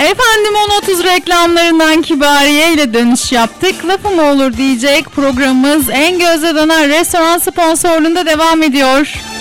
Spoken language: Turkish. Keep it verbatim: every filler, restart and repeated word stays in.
Efendim on otuz reklamlarından Kibariye ile dönüş yaptık. Lafı mı olur diyecek programımız En Gözde Döner Restoran sponsorluğunda devam ediyor.